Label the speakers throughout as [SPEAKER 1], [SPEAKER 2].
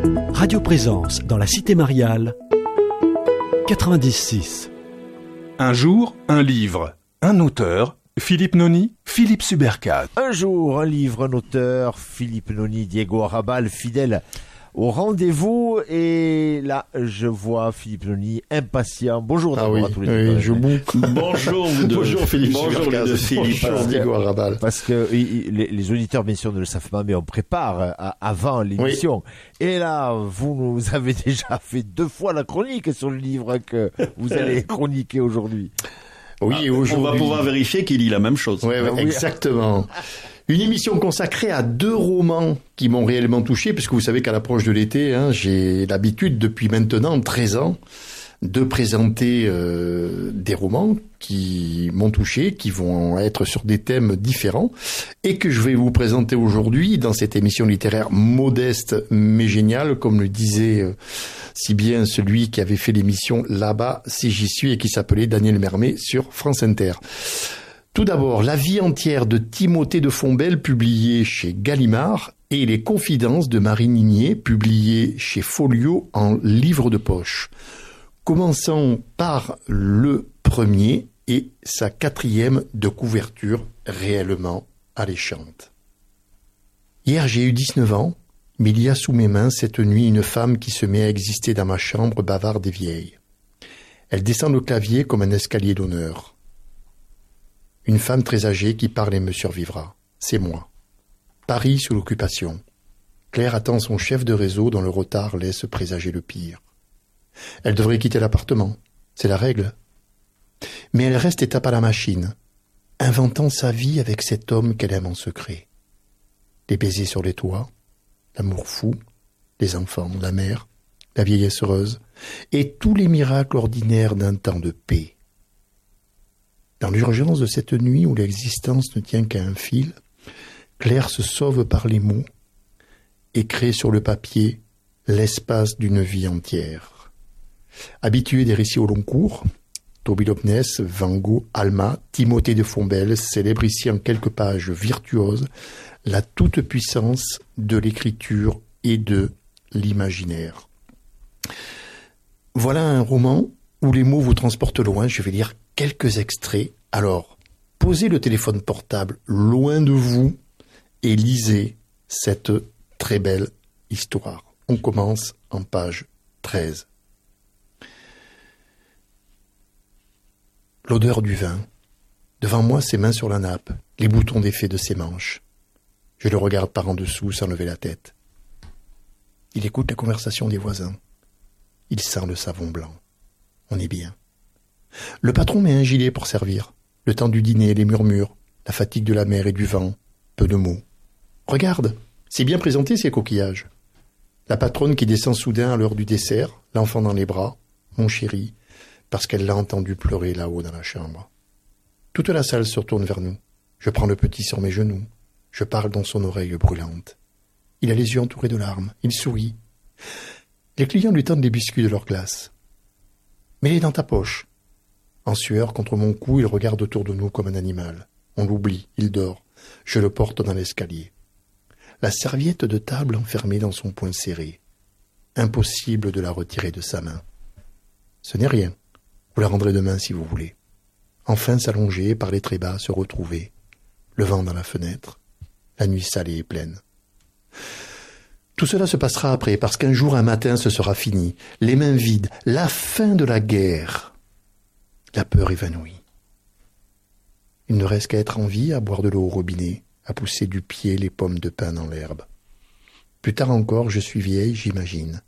[SPEAKER 1] Radio Présence dans la Cité Mariale, 90.6.
[SPEAKER 2] Un jour, un livre, un auteur, Philippe Noni, Philippe Subercat.
[SPEAKER 3] Un jour, un livre, un auteur, Philippe Noni, Diego Arrabal, fidèle au rendez-vous. Et là, je vois Philippe Noni impatient. Bonjour à tous les deux.
[SPEAKER 4] Bonjour vous deux.
[SPEAKER 5] Bonjour Philippe.
[SPEAKER 4] Bonjour les deux Philippe.
[SPEAKER 5] Bonjour Diego Arrabal.
[SPEAKER 3] Parce que les auditeurs, bien sûr, ne le savent pas, mais on prépare avant l'émission. Oui. Et là, vous nous avez déjà fait 2 fois la chronique sur le livre que vous allez chroniquer aujourd'hui.
[SPEAKER 5] Oui, aujourd'hui.
[SPEAKER 4] On va pouvoir vérifier qu'il lit la même chose.
[SPEAKER 5] Oui, exactement. Une émission consacrée à 2 romans qui m'ont réellement touché, puisque vous savez qu'à l'approche de l'été, j'ai l'habitude depuis maintenant 13 ans de présenter des romans qui m'ont touché, qui vont être sur des thèmes différents, et que je vais vous présenter aujourd'hui dans cette émission littéraire modeste mais géniale, comme le disait si bien celui qui avait fait l'émission Là-bas si j'y suis, et qui s'appelait Daniel Mermet sur France Inter. Tout d'abord, La vie entière de Timothée de Fombelle, publié chez Gallimard, et Les confidences de Marie Ninier, publié chez Folio en livre de poche. Commençons par le premier et sa 4e de couverture réellement alléchante. Hier, j'ai eu 19 ans, mais il y a sous mes mains cette nuit une femme qui se met à exister dans ma chambre bavarde et vieille. Elle descend le clavier comme un escalier d'honneur. Une femme très âgée qui parle et me survivra. C'est moi. Paris sous l'occupation. Claire attend son chef de réseau dont le retard laisse présager le pire. Elle devrait quitter l'appartement. C'est la règle. Mais elle reste et tape à la machine, inventant sa vie avec cet homme qu'elle aime en secret. Les baisers sur les toits, l'amour fou, les enfants, la mère, la vieillesse heureuse, et tous les miracles ordinaires d'un temps de paix. Dans l'urgence de cette nuit où l'existence ne tient qu'à un fil, Claire se sauve par les mots et crée sur le papier l'espace d'une vie entière. Habituée des récits au long cours, Toby Loveness, Van Gogh, Alma, Timothée de Fombelle célèbre ici en quelques pages virtuoses la toute-puissance de l'écriture et de l'imaginaire. Voilà un roman où les mots vous transportent loin. Je vais lire quelques extraits. Alors, posez le téléphone portable loin de vous et lisez cette très belle histoire. On commence en page 13. L'odeur du vin. Devant moi, ses mains sur la nappe, les boutons défaits de ses manches. Je le regarde par en dessous sans lever la tête. Il écoute la conversation des voisins. Il sent le savon blanc. On est bien. Le patron met un gilet pour servir. Le temps du dîner, les murmures, la fatigue de la mer et du vent, peu de mots. Regarde, c'est bien présenté ces coquillages. La patronne qui descend soudain à l'heure du dessert, l'enfant dans les bras, mon chéri, parce qu'elle l'a entendu pleurer là-haut dans la chambre. Toute la salle se retourne vers nous. Je prends le petit sur mes genoux. Je parle dans son oreille brûlante. Il a les yeux entourés de larmes. Il sourit. Les clients lui tendent des biscuits de leur glace. Mets-les dans ta poche. En sueur, contre mon cou, il regarde autour de nous comme un animal. On l'oublie, il dort. Je le porte dans l'escalier. La serviette de table enfermée dans son poing serré. Impossible de la retirer de sa main. Ce n'est rien. Vous la rendrez demain si vous voulez. Enfin s'allonger, parler très bas, se retrouver. Le vent dans la fenêtre. La nuit salée et pleine. Tout cela se passera après, parce qu'un jour, un matin, ce sera fini. Les mains vides, la fin de la guerre. La peur évanouie. Il ne reste qu'à être en vie, à boire de l'eau au robinet, à pousser du pied les pommes de pin dans l'herbe. Plus tard encore, je suis vieille, j'imagine.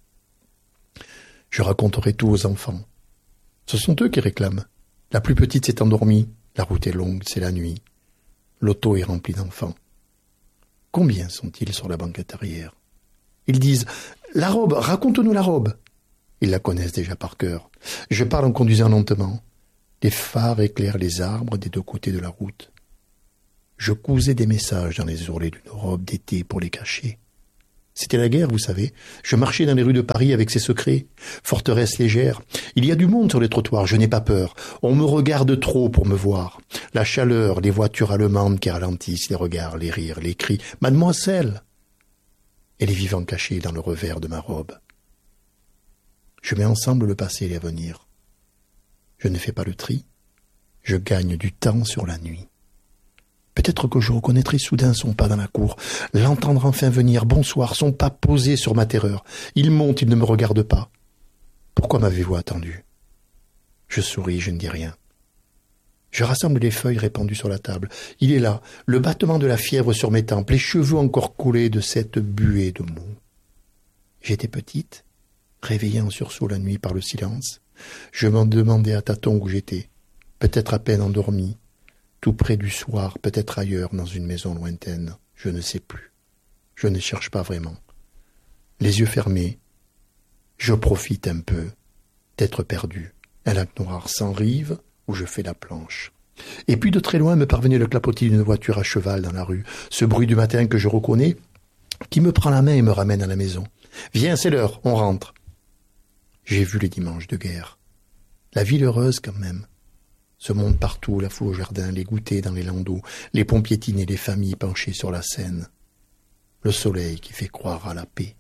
[SPEAKER 5] Je raconterai tout aux enfants. Ce sont eux qui réclament. La plus petite s'est endormie. La route est longue, c'est la nuit. L'auto est remplie d'enfants. Combien sont-ils sur la banquette arrière? Ils disent « La robe, raconte-nous la robe !» Ils la connaissent déjà par cœur. Je parle en conduisant lentement. Les phares éclairent les arbres des 2 côtés de la route. Je cousais des messages dans les ourlets d'une robe d'été pour les cacher. C'était la guerre, vous savez. Je marchais dans les rues de Paris avec ses secrets. Forteresse légère. Il y a du monde sur les trottoirs, je n'ai pas peur. On me regarde trop pour me voir. La chaleur, les voitures allemandes qui ralentissent, les regards, les rires, les cris. « Mademoiselle !» et les vivants cachés dans le revers de ma robe. Je mets ensemble le passé et l'avenir. Je ne fais pas le tri, je gagne du temps sur la nuit. Peut-être que je reconnaîtrai soudain son pas dans la cour, l'entendre enfin venir, bonsoir, son pas posé sur ma terreur. Il monte, il ne me regarde pas. Pourquoi m'avez-vous attendu? Je souris, je ne dis rien. Je rassemble les feuilles répandues sur la table. Il est là, le battement de la fièvre sur mes tempes, les cheveux encore collés de cette buée de mots. J'étais petite, réveillée en sursaut la nuit par le silence. Je m'en demandais à tâtons où j'étais, peut-être à peine endormie, tout près du soir, peut-être ailleurs, dans une maison lointaine. Je ne sais plus. Je ne cherche pas vraiment. Les yeux fermés, je profite un peu d'être perdu. Un lac noir sans rive où je fais la planche. Et puis de très loin me parvenait le clapotis d'une voiture à cheval dans la rue, ce bruit du matin que je reconnais, qui me prend la main et me ramène à la maison. « Viens, c'est l'heure, on rentre !» J'ai vu les dimanches de guerre. La ville heureuse quand même. Ce monde partout, la foule au jardin, les goûters dans les landaux, les ponts piétinés, les familles penchées sur la Seine. Le soleil qui fait croire à la paix.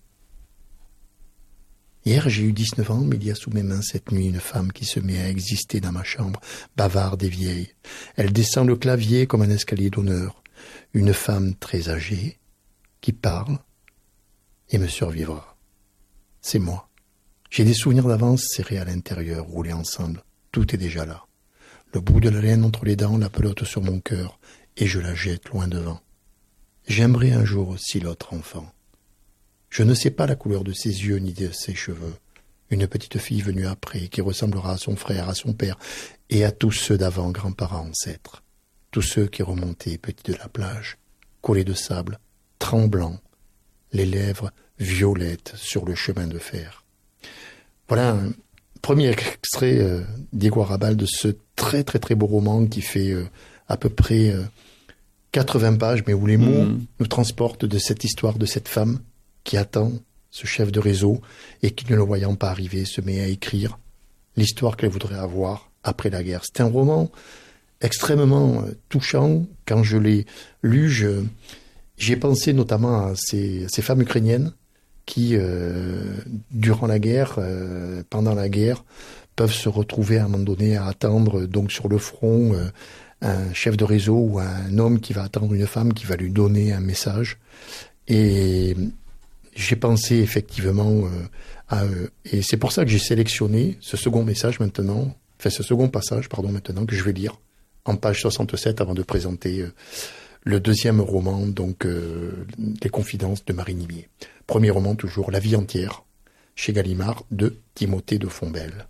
[SPEAKER 5] Hier, j'ai eu 19 ans, mais il y a sous mes mains cette nuit une femme qui se met à exister dans ma chambre, bavarde et vieille. Elle descend le clavier comme un escalier d'honneur. Une femme très âgée, qui parle et me survivra. C'est moi. J'ai des souvenirs d'avance serrés à l'intérieur, roulés ensemble. Tout est déjà là. Le bout de la laine entre les dents, la pelote sur mon cœur, et je la jette loin devant. J'aimerais un jour aussi l'autre enfant. Je ne sais pas la couleur de ses yeux ni de ses cheveux. Une petite fille venue après, qui ressemblera à son frère, à son père, et à tous ceux d'avant, grands-parents, ancêtres. Tous ceux qui remontaient petits de la plage, collés de sable, tremblants, les lèvres violettes sur le chemin de fer. Voilà un premier extrait d'Diego Arrabal de ce très très très beau roman qui fait à peu près 80 pages, mais où les mots nous transportent de cette histoire de cette femme qui attend ce chef de réseau et qui, ne le voyant pas arriver, se met à écrire l'histoire qu'elle voudrait avoir après la guerre. C'est un roman extrêmement touchant. Quand je l'ai lu, j'ai pensé notamment à ces femmes ukrainiennes qui, durant la guerre, pendant la guerre, peuvent se retrouver à un moment donné à attendre donc sur le front un chef de réseau ou un homme qui va attendre une femme qui va lui donner un message. Et j'ai pensé effectivement à eux. Et c'est pour ça que j'ai sélectionné ce second message maintenant, ce second passage, maintenant, que je vais lire en page 67 avant de présenter le deuxième roman, donc Les Confidences de Marie Nimier. Premier roman toujours, La vie entière, chez Gallimard, de Timothée de Fontbelle.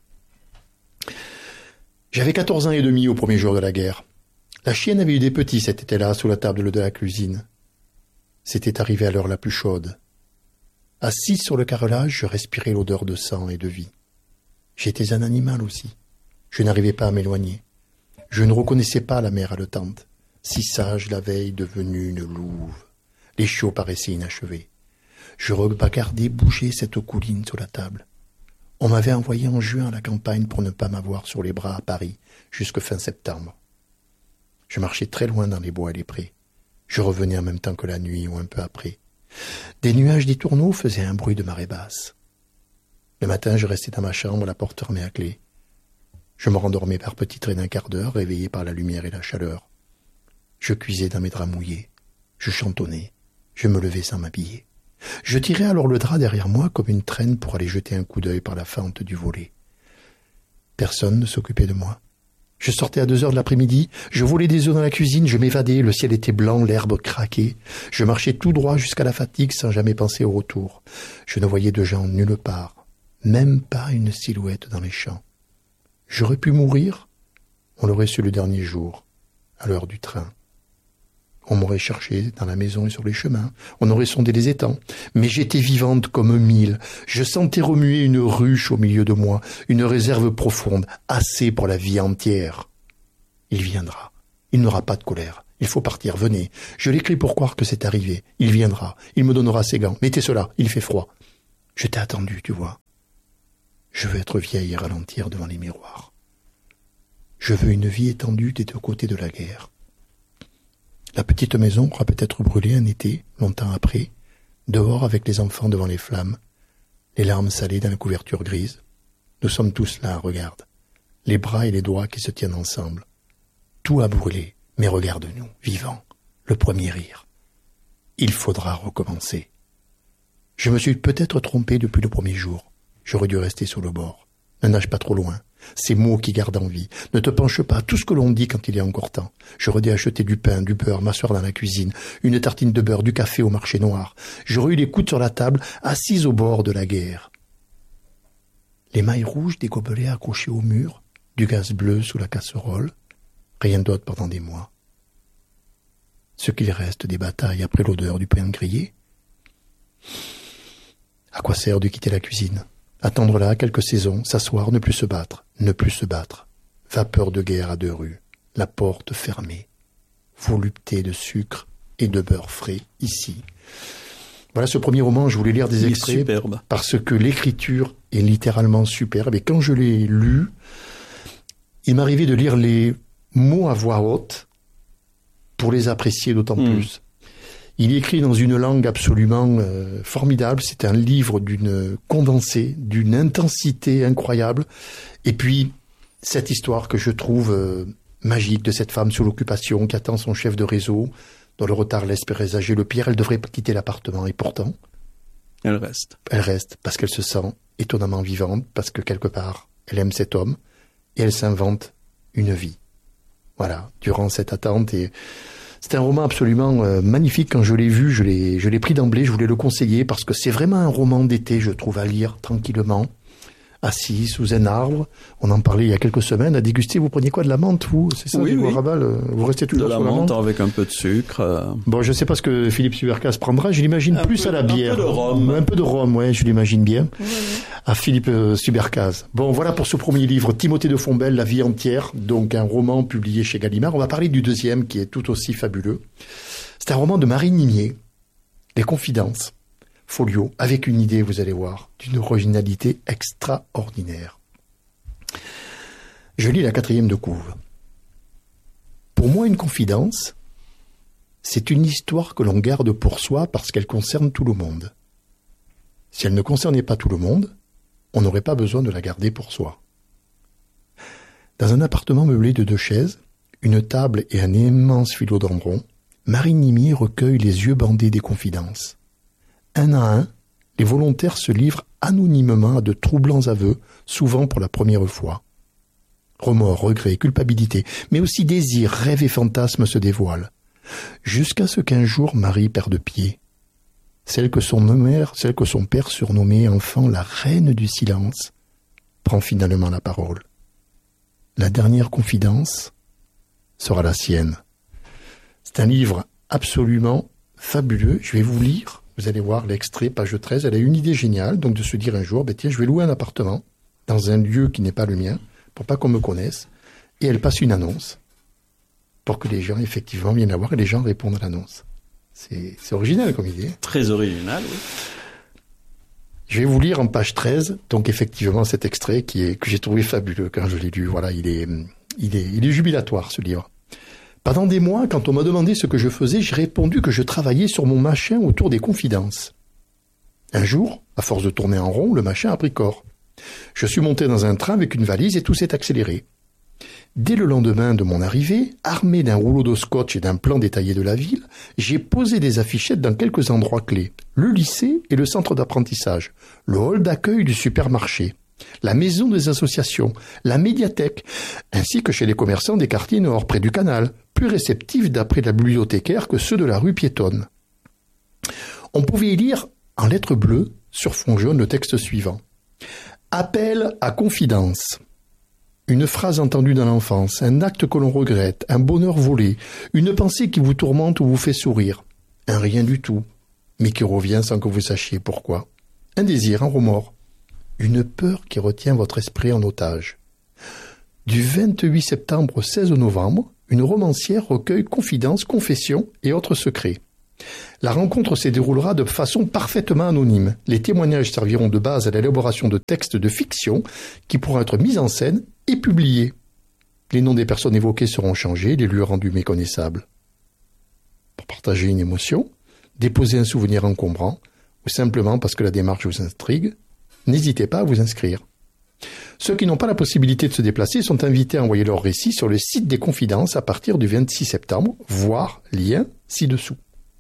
[SPEAKER 5] J'avais 14 ans et demi au premier jour de la guerre. La chienne avait eu des petits cet été-là sous la table de la cuisine. C'était arrivé à l'heure la plus chaude. Assis sur le carrelage, je respirais l'odeur de sang et de vie. J'étais un animal aussi. Je n'arrivais pas à m'éloigner. Je ne reconnaissais pas la mère haletante, si sage la veille devenue une louve. Les chiots paraissaient inachevés. Je regardais bouger cette couline sur la table. On m'avait envoyé en juin à la campagne pour ne pas m'avoir sur les bras à Paris, jusque fin septembre. Je marchais très loin dans les bois et les prés. Je revenais en même temps que la nuit ou un peu après. Des nuages des tourneaux faisaient un bruit de marée basse. Le matin, je restais dans ma chambre, la porte fermée à clé. Je me rendormais par petits traits d'un quart d'heure, réveillé par la lumière et la chaleur. Je cuisais dans mes draps mouillés. Je chantonnais. Je me levais sans m'habiller. Je tirais alors le drap derrière moi comme une traîne pour aller jeter un coup d'œil par la fente du volet. Personne ne s'occupait de moi. Je sortais à 2 heures de l'après-midi, je volais des œufs dans la cuisine, je m'évadais, le ciel était blanc, l'herbe craquait. Je marchais tout droit jusqu'à la fatigue sans jamais penser au retour. Je ne voyais de gens nulle part, même pas une silhouette dans les champs. J'aurais pu mourir, on l'aurait su le dernier jour, à l'heure du train. On m'aurait cherché dans la maison et sur les chemins, on aurait sondé les étangs, mais j'étais vivante comme 1000. Je sentais remuer une ruche au milieu de moi, une réserve profonde, assez pour la vie entière. Il viendra, il n'aura pas de colère, il faut partir, venez. Je l'écris pour croire que c'est arrivé, il viendra, il me donnera ses gants, mettez cela, il fait froid. Je t'ai attendu, tu vois. Je veux être vieille et ralentir devant les miroirs. Je veux une vie étendue des deux côtés de la guerre. La petite maison aura peut-être brûlé un été, longtemps après, dehors avec les enfants devant les flammes, les larmes salées dans la couverture grise. Nous sommes tous là, regarde, les bras et les doigts qui se tiennent ensemble. Tout a brûlé, mais regarde-nous, vivants, le premier rire. Il faudra recommencer. Je me suis peut-être trompé depuis le premier jour. J'aurais dû rester sur le bord. Ne nage pas trop loin. Ces mots qui gardent en vie. Ne te penche pas, tout ce que l'on dit quand il est encore temps. J'aurais dû acheter du pain, du beurre, m'asseoir dans la cuisine, une tartine de beurre, du café au marché noir. J'aurais eu les coudes sur la table, assise au bord de la guerre. Les mailles rouges des gobelets accrochés au mur, du gaz bleu sous la casserole, rien d'autre pendant des mois. Ce qu'il reste des batailles après l'odeur du pain grillé. À quoi sert de quitter la cuisine? Attendre là quelques saisons, s'asseoir, ne plus se battre, ne plus se battre. Vapeur de guerre à 2 rues, la porte fermée. Volupté de sucre et de beurre frais ici. Voilà ce premier roman, je voulais lire des extraits.
[SPEAKER 4] Superbe.
[SPEAKER 5] Parce que l'écriture est littéralement superbe. Et quand je l'ai lu, il m'arrivait de lire les mots à voix haute pour les apprécier d'autant plus. Il est écrit dans une langue absolument formidable. C'est un livre d'une condensée, d'une intensité incroyable. Et puis, cette histoire que je trouve magique de cette femme sous l'occupation qui attend son chef de réseau, dont le retard laisse présager le pire. Elle devrait quitter l'appartement et pourtant...
[SPEAKER 4] Elle reste.
[SPEAKER 5] Elle reste parce qu'elle se sent étonnamment vivante, parce que quelque part, elle aime cet homme et elle s'invente une vie. Voilà, durant cette attente. Et c'est un roman absolument magnifique. Quand je l'ai vu, je l'ai pris d'emblée, je voulais le conseiller parce que c'est vraiment un roman d'été, je trouve, à lire tranquillement, assis sous un arbre. On en parlait il y a quelques semaines, à déguster. Vous preniez quoi, de la menthe, vous? C'est ça,
[SPEAKER 4] oui, oui.
[SPEAKER 5] Vous restez toujours
[SPEAKER 4] de la
[SPEAKER 5] sur
[SPEAKER 4] menthe avec un peu de sucre.
[SPEAKER 5] Bon, je sais pas ce que Philippe Subercas prendra. Je l'imagine plus à la bière.
[SPEAKER 4] Un peu de rhum.
[SPEAKER 5] Un peu de rhum, ouais, je l'imagine bien.
[SPEAKER 6] Oui.
[SPEAKER 5] À Philippe Subercas. Bon, voilà pour ce premier livre, Timothée de Fombelle, La vie entière. Donc, un roman publié chez Gallimard. On va parler du deuxième, qui est tout aussi fabuleux. C'est un roman de Marie Nimier, Les Confidences. Folio, avec une idée, vous allez voir, d'une originalité extraordinaire. Je lis la 4e de couve. Pour moi, une confidence, c'est une histoire que l'on garde pour soi parce qu'elle concerne tout le monde. Si elle ne concernait pas tout le monde, on n'aurait pas besoin de la garder pour soi. Dans un appartement meublé de 2 chaises, une table et un immense philodendron, Marie Nimier recueille les yeux bandés des confidences. Un à un, les volontaires se livrent anonymement à de troublants aveux, souvent pour la première fois. Remords, regrets, culpabilité, mais aussi désirs, rêves et fantasmes se dévoilent. Jusqu'à ce qu'un jour Marie perde pied. Celle que son père surnommait enfant la reine du silence, prend finalement la parole. La dernière confidence sera la sienne. C'est un livre absolument fabuleux. Je vais vous lire. Vous allez voir l'extrait, page 13. Elle a une idée géniale, donc de se dire un jour, tiens, je vais louer un appartement dans un lieu qui n'est pas le mien, pour pas qu'on me connaisse. Et elle passe une annonce pour que les gens, effectivement, viennent la voir et les gens répondent à l'annonce. C'est original comme idée.
[SPEAKER 4] Très original, oui.
[SPEAKER 5] Je vais vous lire en page 13, donc effectivement, cet extrait que j'ai trouvé fabuleux quand je l'ai lu. Voilà, il est jubilatoire, ce livre. Pendant des mois, quand on m'a demandé ce que je faisais, j'ai répondu que je travaillais sur mon machin autour des confidences. Un jour, à force de tourner en rond, le machin a pris corps. Je suis monté dans un train avec une valise et tout s'est accéléré. Dès le lendemain de mon arrivée, armé d'un rouleau de scotch et d'un plan détaillé de la ville, j'ai posé des affichettes dans quelques endroits clés. Le lycée et le centre d'apprentissage, le hall d'accueil du supermarché, la maison des associations, la médiathèque, ainsi que chez les commerçants des quartiers nord, près du canal, plus réceptifs d'après la bibliothécaire que ceux de la rue piétonne. On pouvait y lire, en lettres bleues, sur fond jaune, le texte suivant. Appel à confidence. Une phrase entendue dans l'enfance, un acte que l'on regrette, un bonheur volé, une pensée qui vous tourmente ou vous fait sourire. Un rien du tout, mais qui revient sans que vous sachiez pourquoi. Un désir, un remords. Une peur qui retient votre esprit en otage. Du 28 septembre au 16 novembre, une romancière recueille confidences, confessions et autres secrets. La rencontre se déroulera de façon parfaitement anonyme. Les témoignages serviront de base à l'élaboration de textes de fiction qui pourront être mis en scène et publiés. Les noms des personnes évoquées seront changés, les lieux rendus méconnaissables. Pour partager une émotion, déposer un souvenir encombrant, ou simplement parce que la démarche vous intrigue, n'hésitez pas à vous inscrire. Ceux qui n'ont pas la possibilité de se déplacer sont invités à envoyer leur récit sur le site des Confidences à partir du 26 septembre, voir lien ci-dessous.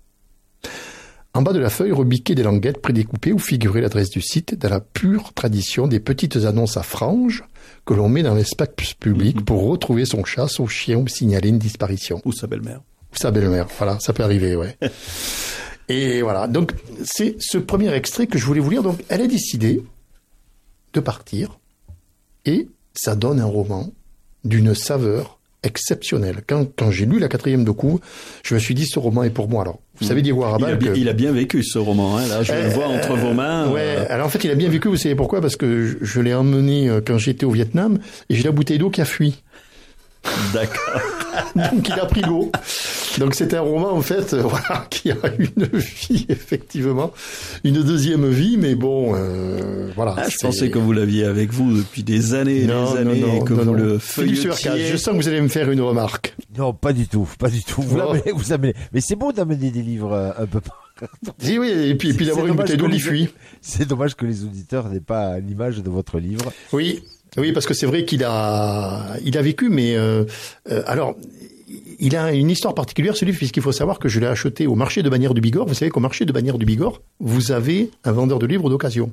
[SPEAKER 5] En bas de la feuille, rebiquez des languettes prédécoupées où figurait l'adresse du site dans la pure tradition des petites annonces à franges que l'on met dans l'espace public pour retrouver son chat, son chien ou signaler une disparition.
[SPEAKER 4] Ou sa belle-mère.
[SPEAKER 5] Ou sa belle-mère, voilà, ça peut arriver, ouais. Et voilà, donc c'est ce premier extrait que je voulais vous lire. Donc elle a décidé de partir et ça donne un roman d'une saveur exceptionnelle. Quand j'ai lu la 4e de couve, je me suis dit ce roman est pour moi. Alors, vous savez Diego Arabal
[SPEAKER 4] il a bien vécu ce roman, hein, là, je le vois entre vos mains.
[SPEAKER 5] Ouais, alors en fait il a bien vécu, vous savez pourquoi? Parce que je l'ai emmené quand j'étais au Vietnam et j'ai la bouteille d'eau qui a fui.
[SPEAKER 4] D'accord.
[SPEAKER 5] Donc il a pris l'eau. Donc c'est un roman en fait voilà, qui a une vie effectivement, une deuxième vie, mais bon voilà.
[SPEAKER 4] Je pensais que vous l'aviez avec vous depuis des années et des années et que vous le feuilletiez.
[SPEAKER 5] Je sens que vous allez me faire une remarque.
[SPEAKER 3] Non, pas du tout. Vous amenez. Mais c'est beau d'amener des livres un peu partout.
[SPEAKER 5] Oui, et puis d'avoir une bouteille d'eau qui fuit.
[SPEAKER 3] C'est dommage que les auditeurs n'aient pas l'image de votre livre.
[SPEAKER 5] Oui, parce que c'est vrai qu'il a vécu, mais alors il a une histoire particulière ce livre, puisqu'il faut savoir que je l'ai acheté au marché de Bagnères du Bigorre. Vous savez qu'au marché de Bagnères du Bigorre, vous avez un vendeur de livres d'occasion.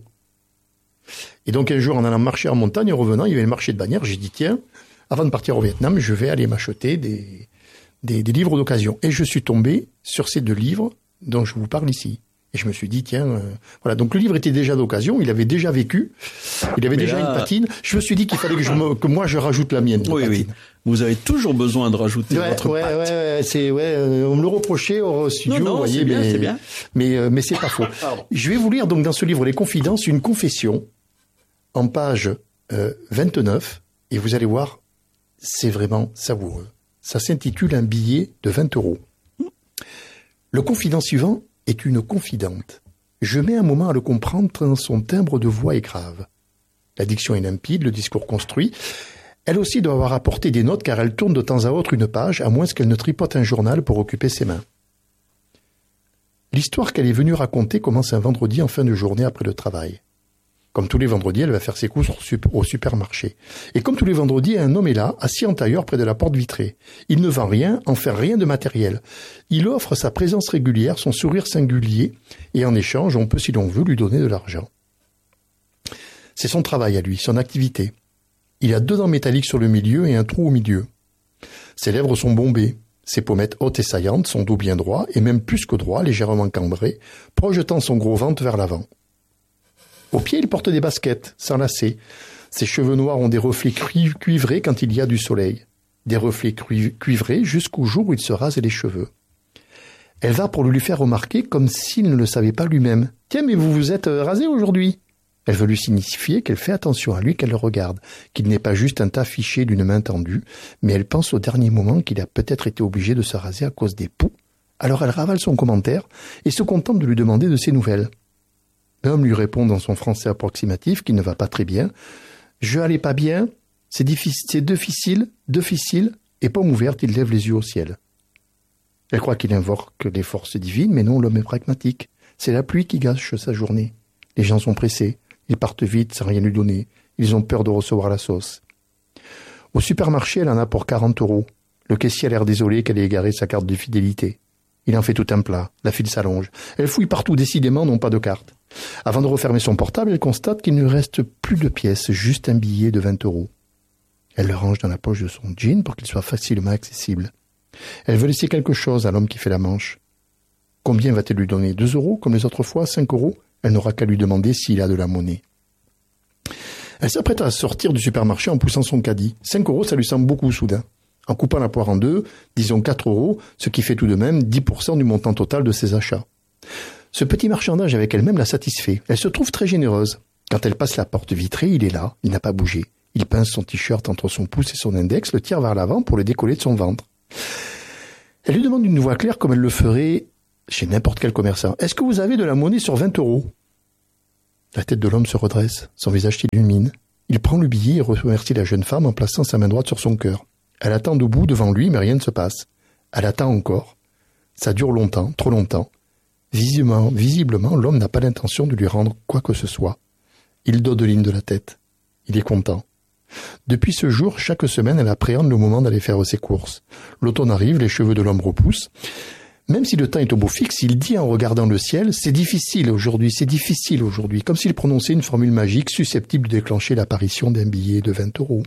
[SPEAKER 5] Et donc un jour, en allant marcher en montagne, en revenant, il y avait le marché de Bagnères. J'ai dit tiens, avant de partir au Vietnam, je vais aller m'acheter des livres d'occasion. Et je suis tombé sur ces 2 livres dont je vous parle ici. Et je me suis dit, tiens, voilà. Donc le livre était déjà d'occasion, il avait déjà vécu, il avait déjà une patine. Je me suis dit qu'il fallait que moi je rajoute la mienne.
[SPEAKER 4] Oui. Vous avez toujours besoin de rajouter votre patte.
[SPEAKER 5] On me le reprochait au studio,
[SPEAKER 4] non,
[SPEAKER 5] vous voyez,
[SPEAKER 4] c'est bien.
[SPEAKER 5] Mais c'est pas faux. Je vais vous lire donc dans ce livre Les Confidences une confession en page 29 et vous allez voir, c'est vraiment savoureux. Ça s'intitule Un billet de 20 €. Le confident suivant est une confidente. Je mets un moment à le comprendre tant son timbre de voix est grave. La diction est limpide, le discours construit. Elle aussi doit avoir apporté des notes car elle tourne de temps à autre une page, à moins qu'elle ne tripote un journal pour occuper ses mains. L'histoire qu'elle est venue raconter commence un vendredi en fin de journée après le travail. Comme tous les vendredis, elle va faire ses courses au supermarché. Et comme tous les vendredis, un homme est là, assis en tailleur près de la porte vitrée. Il ne vend rien, en fait rien de matériel. Il offre sa présence régulière, son sourire singulier, et en échange, on peut, si l'on veut, lui donner de l'argent. C'est son travail à lui, son activité. Il a 2 dents métalliques sur le milieu et un trou au milieu. Ses lèvres sont bombées, ses pommettes hautes et saillantes, son dos bien droit, et même plus que droit, légèrement cambré, projetant son gros ventre vers l'avant. Au pied, il porte des baskets, sans lacets. Ses cheveux noirs ont des reflets cuivrés quand il y a du soleil. Des reflets cuivrés jusqu'au jour où il se rase les cheveux. Elle va pour le lui faire remarquer comme s'il ne le savait pas lui-même. « Tiens, mais vous vous êtes rasé aujourd'hui ?» Elle veut lui signifier qu'elle fait attention à lui, qu'elle le regarde, qu'il n'est pas juste un tas fiché d'une main tendue, mais elle pense au dernier moment qu'il a peut-être été obligé de se raser à cause des poux. Alors elle ravale son commentaire et se contente de lui demander de ses nouvelles. L'homme lui répond dans son français approximatif qu'il ne va pas très bien. « Je allais pas bien, c'est difficile, et pomme ouverte, il lève les yeux au ciel. » Elle croit qu'il invoque les forces divines, mais non, l'homme est pragmatique. C'est la pluie qui gâche sa journée. Les gens sont pressés, ils partent vite sans rien lui donner, ils ont peur de recevoir la sauce. Au supermarché, elle en a pour 40 €. Le caissier a l'air désolé qu'elle ait égaré sa carte de fidélité. Il en fait tout un plat, la file s'allonge. Elle fouille partout, décidément, non pas de carte. Avant de refermer son portable, elle constate qu'il ne reste plus de pièces, juste un billet de 20 €. Elle le range dans la poche de son jean pour qu'il soit facilement accessible. Elle veut laisser quelque chose à l'homme qui fait la manche. Combien va-t-elle lui donner? 2 € comme les autres fois? 5 €? Elle n'aura qu'à lui demander s'il a de la monnaie. Elle s'apprête à sortir du supermarché en poussant son caddie. 5 €, ça lui semble beaucoup soudain. En coupant la poire en 2, disons 4 €, ce qui fait tout de même 10% du montant total de ses achats. Ce petit marchandage avec elle-même la satisfait. Elle se trouve très généreuse. Quand elle passe la porte vitrée, il est là, il n'a pas bougé. Il pince son t-shirt entre son pouce et son index, le tire vers l'avant pour le décoller de son ventre. Elle lui demande d'une voix claire comme elle le ferait chez n'importe quel commerçant. « Est-ce que vous avez de la monnaie sur 20 €? » La tête de l'homme se redresse, son visage s'illumine. Il prend le billet et remercie la jeune femme en plaçant sa main droite sur son cœur. Elle attend debout devant lui, mais rien ne se passe. Elle attend encore. Ça dure longtemps, trop longtemps. Visiblement, l'homme n'a pas l'intention de lui rendre quoi que ce soit. Il dodeline de la tête. Il est content. Depuis ce jour, chaque semaine, elle appréhende le moment d'aller faire ses courses. L'automne arrive, les cheveux de l'homme repoussent. Même si le temps est au beau fixe, il dit en regardant le ciel, c'est difficile aujourd'hui, comme s'il prononçait une formule magique susceptible de déclencher l'apparition d'un billet de 20 €.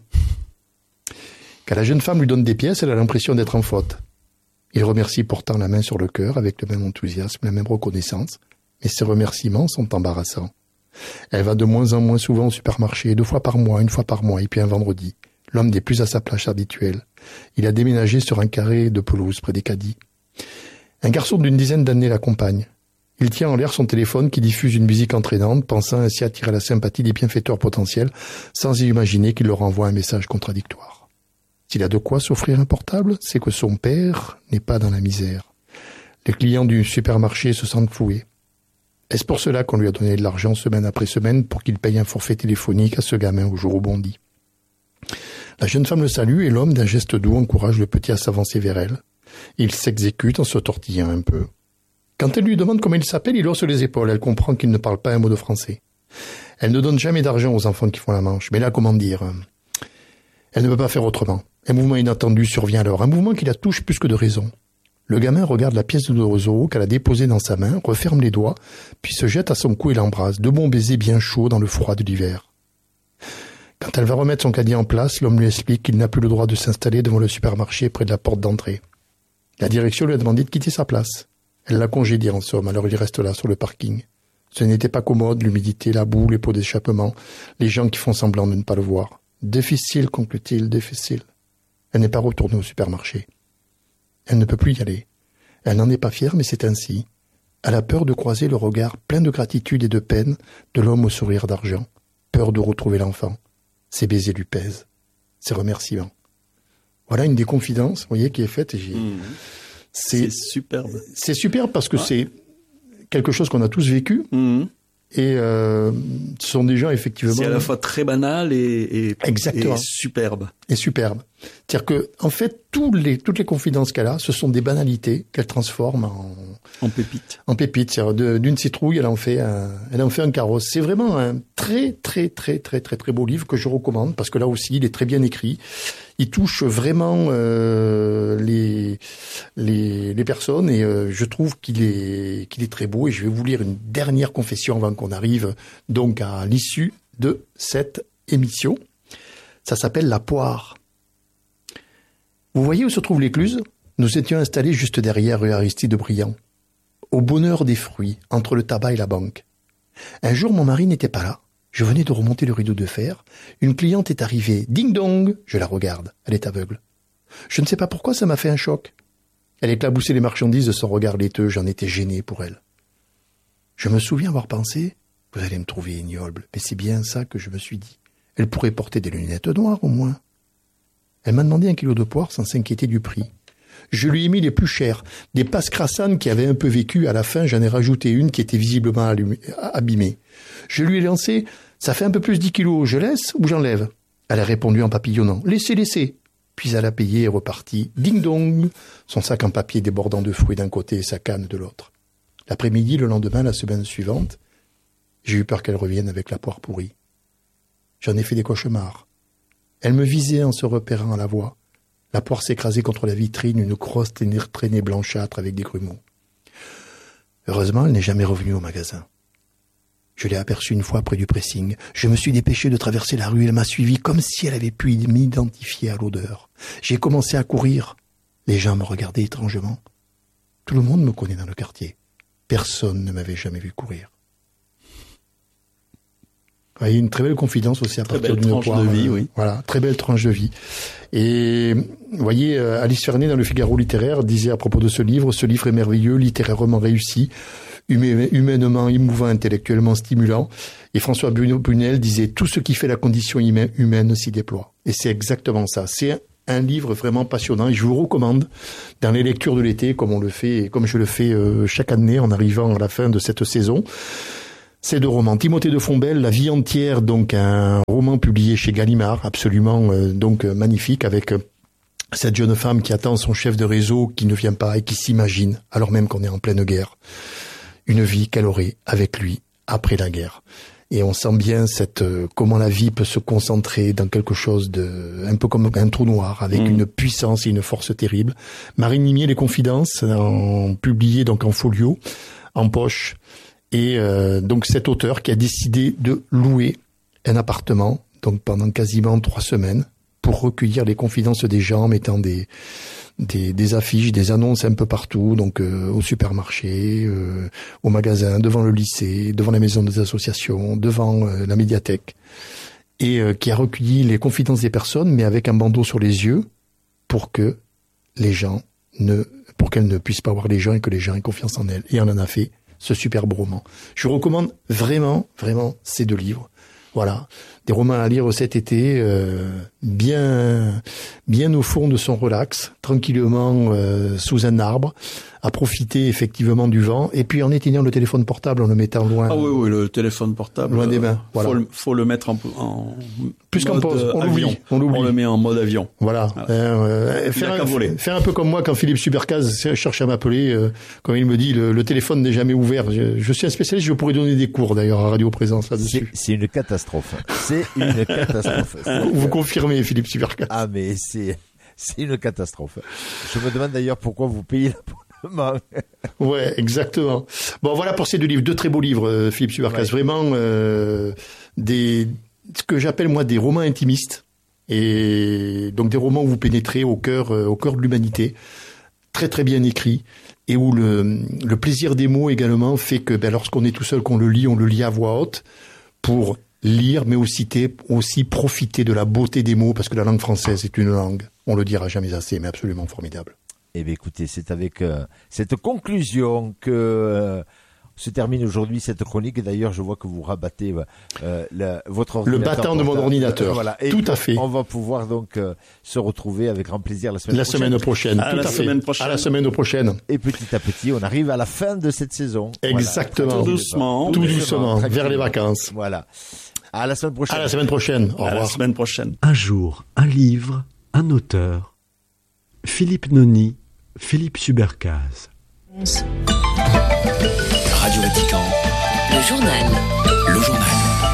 [SPEAKER 5] Quand la jeune femme lui donne des pièces, elle a l'impression d'être en faute. Il remercie pourtant la main sur le cœur avec le même enthousiasme, la même reconnaissance, mais ces remerciements sont embarrassants. Elle va de moins en moins souvent au supermarché, 2 fois par mois, 1 fois par mois, et puis un vendredi. L'homme n'est plus à sa place habituelle. Il a déménagé sur un carré de pelouse près des caddies. Un garçon d'une dizaine d'années l'accompagne. Il tient en l'air son téléphone qui diffuse une musique entraînante, pensant ainsi attirer la sympathie des bienfaiteurs potentiels, sans y imaginer qu'il leur envoie un message contradictoire. S'il a de quoi s'offrir un portable, c'est que son père n'est pas dans la misère. Les clients du supermarché se sentent floués. Est-ce pour cela qu'on lui a donné de l'argent semaine après semaine pour qu'il paye un forfait téléphonique à ce gamin au jour où bondi? La jeune femme le salue et l'homme, d'un geste doux, encourage le petit à s'avancer vers elle. Il s'exécute en se tortillant un peu. Quand elle lui demande comment il s'appelle, il hausse les épaules. Elle comprend qu'il ne parle pas un mot de français. Elle ne donne jamais d'argent aux enfants qui font la manche. Mais là, comment dire? Elle ne peut pas faire autrement. Un mouvement inattendu survient alors. Un mouvement qui la touche plus que de raison. Le gamin regarde la pièce de 2 € qu'elle a déposée dans sa main, referme les doigts, puis se jette à son cou et l'embrasse. 2 bons baisers bien chauds dans le froid de l'hiver. Quand elle va remettre son caddie en place, l'homme lui explique qu'il n'a plus le droit de s'installer devant le supermarché près de la porte d'entrée. La direction lui a demandé de quitter sa place. Elle l'a congédié en somme, alors il reste là sur le parking. Ce n'était pas commode, l'humidité, la boue, les pots d'échappement, les gens qui font semblant de ne pas le voir. Difficile, conclut-il, difficile. Elle n'est pas retournée au supermarché. Elle ne peut plus y aller. Elle n'en est pas fière, mais c'est ainsi. Elle a peur de croiser le regard plein de gratitude et de peine de l'homme au sourire d'argent. Peur de retrouver l'enfant. Ses baisers lui pèsent. Ses remerciements. Voilà une des confidences, vous voyez, qui est faite. Et
[SPEAKER 4] c'est superbe.
[SPEAKER 5] C'est superbe parce que c'est quelque chose qu'on a tous vécu. Et ce sont des gens, effectivement...
[SPEAKER 4] C'est à la fois très banal et superbe.
[SPEAKER 5] Et superbe. C'est-à-dire que, en fait, toutes les confidences qu'elle a, ce sont des banalités qu'elle transforme
[SPEAKER 4] en pépites.
[SPEAKER 5] En pépites. C'est-à-dire d'une citrouille, elle en fait un carrosse. C'est vraiment un très, très, très, très, très, très beau livre que je recommande parce que là aussi, il est très bien écrit. Il touche vraiment les personnes et je trouve qu'il est très beau. Et je vais vous lire une dernière confession avant qu'on arrive donc à l'issue de cette émission. Ça s'appelle La Poire. Vous voyez où se trouve l'écluse? Nous étions installés juste derrière rue Aristide Briand, au bonheur des fruits, entre le tabac et la banque. Un jour, mon mari n'était pas là. Je venais de remonter le rideau de fer. Une cliente est arrivée. Ding dong! Je la regarde. Elle est aveugle. Je ne sais pas pourquoi ça m'a fait un choc. Elle éclaboussait les marchandises de son regard laiteux. J'en étais gêné pour elle. Je me souviens avoir pensé, vous allez me trouver ignoble, mais c'est bien ça que je me suis dit. Elle pourrait porter des lunettes noires au moins. Elle m'a demandé 1 kilo de poire sans s'inquiéter du prix. Je lui ai mis les plus chers, des passes crassanes qui avaient un peu vécu. À la fin, j'en ai rajouté une qui était visiblement abîmée. Je lui ai lancé « Ça fait un peu plus 10 kilos, je laisse ou j'enlève ?» Elle a répondu en papillonnant « Laissez, laissez !» Puis elle a payé et reparti. Ding dong! Son sac en papier débordant de fruits d'un côté et sa canne de l'autre. L'après-midi, le lendemain, la semaine suivante, j'ai eu peur qu'elle revienne avec la poire pourrie. J'en ai fait des cauchemars. Elle me visait en se repérant à la voix. La poire s'écrasait contre la vitrine, une grosse traînée blanchâtre avec des grumeaux. Heureusement, elle n'est jamais revenue au magasin. Je l'ai aperçue une fois près du pressing. Je me suis dépêché de traverser la rue. Elle m'a suivi comme si elle avait pu m'identifier à l'odeur. J'ai commencé à courir. Les gens me regardaient étrangement. Tout le monde me connaît dans le quartier. Personne ne m'avait jamais vu courir. Il y a une très belle confidence aussi à partir d'une poire.
[SPEAKER 4] Très belle tranche de vie, oui.
[SPEAKER 5] Voilà, très belle tranche de vie. Et vous voyez, Alice Fernet dans le Figaro littéraire disait à propos de ce livre est merveilleux, littérairement réussi, humainement émouvant, intellectuellement stimulant. Et François Bunel disait tout ce qui fait la condition humaine s'y déploie. Et c'est exactement ça. C'est un livre vraiment passionnant et je vous recommande dans les lectures de l'été, comme je le fais chaque année en arrivant à la fin de cette saison. Ces 2 romans. Timothée de Fontbelle, La vie entière, donc un roman publié chez Gallimard, absolument magnifique, avec cette jeune femme qui attend son chef de réseau qui ne vient pas et qui s'imagine, alors même qu'on est en pleine guerre. une vie qu'elle aurait avec lui après la guerre. Et on sent bien comment la vie peut se concentrer dans quelque chose un peu comme un trou noir, avec une puissance et une force terrible. Marine Nimier, Les Confidences, publié donc en folio, en poche. Et donc cet auteur qui a décidé de louer un appartement, donc pendant quasiment 3 semaines, pour recueillir les confidences des gens, mettant des affiches, des annonces un peu partout, donc au supermarché, au magasin, devant le lycée, devant la maison des associations, devant la médiathèque, et qui a recueilli les confidences des personnes, mais avec un bandeau sur les yeux, pour qu'elles ne puissent pas voir les gens et que les gens aient confiance en elles. Et on en a fait ce superbe roman. Je recommande vraiment, vraiment ces 2 livres. Voilà, des romans à lire cet été, bien au fond de son relax, tranquillement sous un arbre, à profiter effectivement du vent, et puis en éteignant le téléphone portable, en le mettant loin.
[SPEAKER 4] Ah oui, le téléphone portable.
[SPEAKER 5] Loin des mains. Voilà.
[SPEAKER 4] Faut le mettre en
[SPEAKER 5] plus qu'en pause. On l'oublie.
[SPEAKER 4] On le met en mode avion.
[SPEAKER 5] Voilà. Faire un peu comme moi quand Philippe Subercaz cherche à m'appeler, comme il me dit, le téléphone n'est jamais ouvert. Je suis un spécialiste, je pourrais donner des cours d'ailleurs à Radio Présence là-dessus.
[SPEAKER 3] C'est une catastrophe. C'est une catastrophe.
[SPEAKER 5] Vous confirmez, Philippe Subercaz.
[SPEAKER 3] Ah mais c'est une catastrophe. Je me demande d'ailleurs pourquoi vous payez l'abonnement.
[SPEAKER 5] Ouais, exactement. Bon, voilà pour ces 2 livres, 2 très beaux livres, Philippe Subercaz. Ouais. Vraiment ce que j'appelle moi des romans intimistes, et donc des romans où vous pénétrez au cœur de l'humanité, très très bien écrits, et où le plaisir des mots également fait que lorsqu'on est tout seul, qu'on le lit à voix haute pour lire, mais aussi profiter de la beauté des mots, parce que la langue française est une langue, on le dira jamais assez, mais absolument formidable.
[SPEAKER 3] Eh bien écoutez, c'est avec cette conclusion que se termine aujourd'hui cette chronique. Et d'ailleurs, je vois que vous rabattez votre ordinateur.
[SPEAKER 5] Le battant de mon ordinateur.
[SPEAKER 3] Voilà. Et
[SPEAKER 5] tout à fait.
[SPEAKER 3] On va pouvoir donc se retrouver avec grand plaisir la
[SPEAKER 5] semaine prochaine. À la semaine prochaine.
[SPEAKER 3] Et petit à petit, on arrive à la fin de cette saison.
[SPEAKER 5] Exactement.
[SPEAKER 4] Voilà.
[SPEAKER 5] Tout doucement, vers les vacances.
[SPEAKER 3] Voilà. À la semaine prochaine.
[SPEAKER 5] À la semaine prochaine. Au revoir.
[SPEAKER 4] À la semaine prochaine.
[SPEAKER 1] Un jour, un livre, un auteur. Philippe Noni, Philippe Subercaz.
[SPEAKER 6] Radio Vatican.
[SPEAKER 7] Le journal.
[SPEAKER 6] Le journal.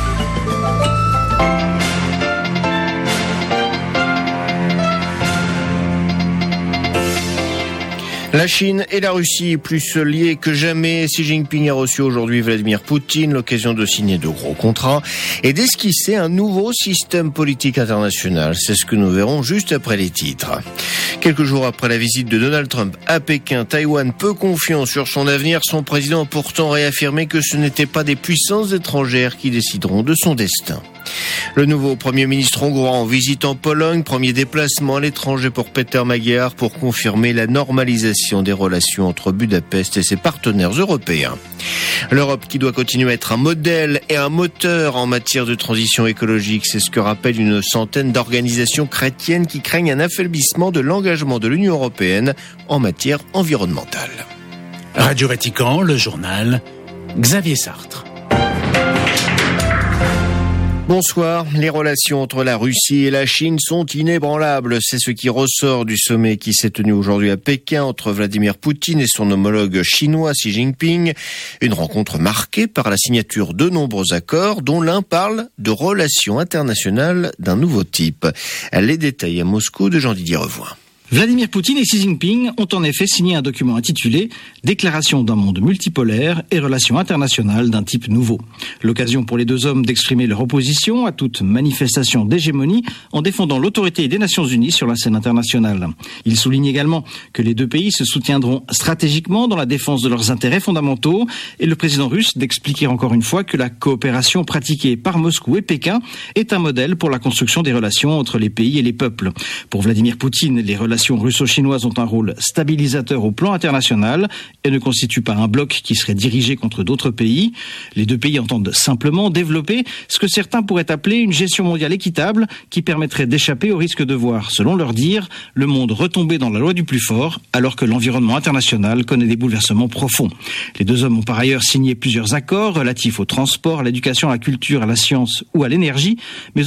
[SPEAKER 8] La Chine et la Russie plus liées que jamais. Xi Jinping a reçu aujourd'hui Vladimir Poutine, l'occasion de signer de gros contrats et d'esquisser un nouveau système politique international. C'est ce que nous verrons juste après les titres. Quelques jours après la visite de Donald Trump à Pékin, Taïwan, peu confiant sur son avenir, son président a pourtant réaffirmé que ce n'étaient pas des puissances étrangères qui décideront de son destin. Le nouveau Premier ministre hongrois en visite en Pologne, premier déplacement à l'étranger pour Péter Magyar pour confirmer la normalisation des relations entre Budapest et ses partenaires européens. L'Europe qui doit continuer à être un modèle et un moteur en matière de transition écologique, c'est ce que rappelle une centaine d'organisations chrétiennes qui craignent un affaiblissement de l'engagement de l'Union européenne en matière environnementale.
[SPEAKER 6] Radio Vatican, le journal, Xavier Sartre.
[SPEAKER 8] Bonsoir. Les relations entre la Russie et la Chine sont inébranlables. C'est ce qui ressort du sommet qui s'est tenu aujourd'hui à Pékin entre Vladimir Poutine et son homologue chinois Xi Jinping. Une rencontre marquée par la signature de nombreux accords, dont l'un parle de relations internationales d'un nouveau type. Les détails à Moscou de Jean-Didier Revoin.
[SPEAKER 9] Vladimir Poutine et Xi Jinping ont en effet signé un document intitulé « Déclaration d'un monde multipolaire et relations internationales d'un type nouveau ». L'occasion pour les deux hommes d'exprimer leur opposition à toute manifestation d'hégémonie en défendant l'autorité des Nations Unies sur la scène internationale. Ils soulignent également que les deux pays se soutiendront stratégiquement dans la défense de leurs intérêts fondamentaux et le président russe d'expliquer encore une fois que la coopération pratiquée par Moscou et Pékin est un modèle pour la construction des relations entre les pays et les peuples. Pour Vladimir Poutine, les relations russo-chinoises ont un rôle stabilisateur au plan international et ne constituent pas un bloc qui serait dirigé contre d'autres pays. Les deux pays entendent simplement développer ce que certains pourraient appeler une gestion mondiale équitable qui permettrait d'échapper au risque de voir, selon leur dire, le monde retomber dans la loi du plus fort alors que l'environnement international connaît des bouleversements profonds. Les deux hommes ont par ailleurs signé plusieurs accords relatifs au transport, à l'éducation, à la culture, à la science ou à l'énergie, mais